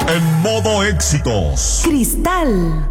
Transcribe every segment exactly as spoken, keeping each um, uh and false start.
En modo éxitos. Cristal.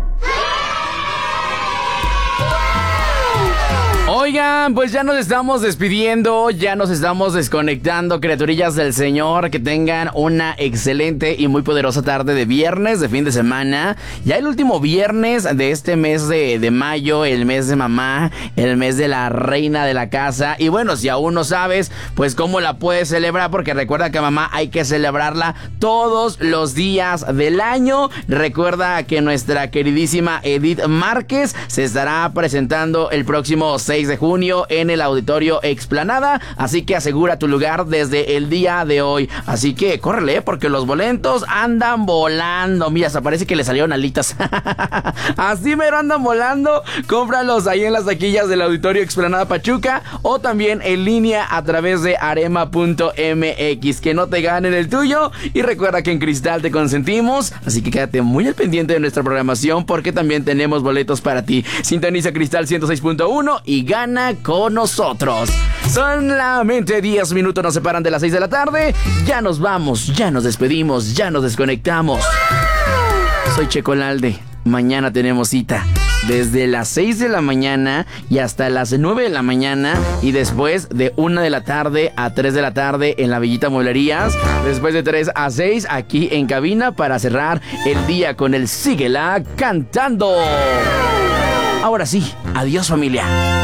Oigan, pues ya nos estamos despidiendo, ya nos estamos desconectando, criaturillas del Señor. Que tengan una excelente y muy poderosa tarde de viernes, de fin de semana. Ya el último viernes de este mes de, de mayo, el mes de mamá, el mes de la reina de la casa. Y bueno, si aún no sabes, pues cómo la puedes celebrar, porque recuerda que a mamá hay que celebrarla todos los días del año. Recuerda que nuestra queridísima Edith Márquez se estará presentando el próximo seis de junio en el Auditorio Explanada, así que asegura tu lugar desde el día de hoy. Así que córrele, porque los boletos andan volando. Mira, hasta parece que le salieron alitas. Así mero andan volando. Cómpralos ahí en las taquillas del Auditorio Explanada Pachuca, o también en línea a través de arema punto m x. Que no te ganen el tuyo. Y recuerda que en Cristal te consentimos, así que quédate muy al pendiente de nuestra programación, porque también tenemos boletos para ti. Sintoniza Cristal ciento seis punto uno y gana con nosotros. Solamente diez minutos nos separan de las seis de la tarde. Ya nos vamos, ya nos despedimos, ya nos desconectamos. Soy Checolalde. Mañana tenemos cita desde las seis de la mañana y hasta las nueve de la mañana, y después de una de la tarde a tres de la tarde en la Villita Mueblerías, después de tres a seis aquí en cabina para cerrar el día con el Síguela Cantando. Ahora sí, adiós familia.